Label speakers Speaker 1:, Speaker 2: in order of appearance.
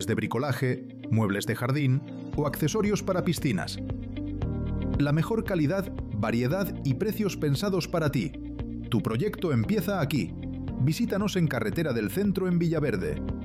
Speaker 1: de bricolaje, muebles de jardín o accesorios para piscinas. La mejor calidad, variedad y precios pensados para ti. Tu proyecto empieza aquí. Visítanos en Carretera del Centro en Villaverde.